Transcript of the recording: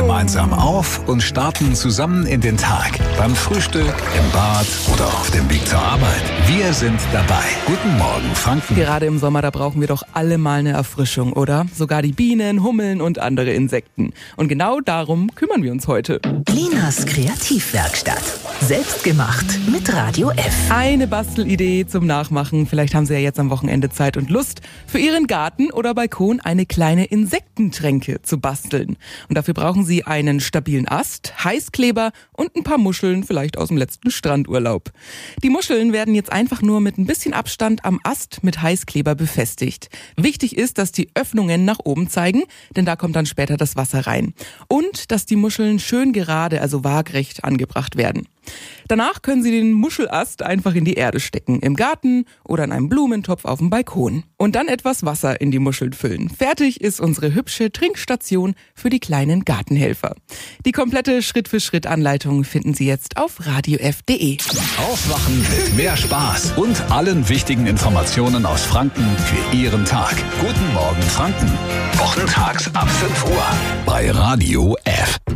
gemeinsam auf und starten zusammen in den Tag. Beim Frühstück, im Bad oder auf dem Weg zur Arbeit. Wir sind dabei. Guten Morgen, Franken. Gerade im Sommer, da brauchen wir doch alle mal eine Erfrischung, oder? Sogar die Bienen, Hummeln und andere Insekten. Und genau darum kümmern wir uns heute. Linas Kreativwerkstatt. Selbstgemacht mit Radio F. Eine Bastelidee zum Nachmachen. Vielleicht haben Sie ja jetzt am Wochenende Zeit und Lust, für Ihren Garten oder Balkon eine kleine Insektentränke zu basteln. Und dafür brauchen Sie einen stabilen Ast, Heißkleber und ein paar Muscheln, vielleicht aus dem letzten Strandurlaub. Die Muscheln werden jetzt einfach nur mit ein bisschen Abstand am Ast mit Heißkleber befestigt. Wichtig ist, dass die Öffnungen nach oben zeigen, denn da kommt dann später das Wasser rein. Und dass die Muscheln schön gerade, also waagrecht angebracht werden. Danach können Sie den Muschelast einfach in die Erde stecken, im Garten oder in einem Blumentopf auf dem Balkon. Und dann etwas Wasser in die Muscheln füllen. Fertig ist unsere hübsche Trinkstation für die kleinen Gartenhelfer. Die komplette Schritt-für-Schritt-Anleitung finden Sie jetzt auf radiof.de. Aufwachen mit mehr Spaß und allen wichtigen Informationen aus Franken für Ihren Tag. Guten Morgen, Franken. Wochentags ab 5 Uhr bei Radio F.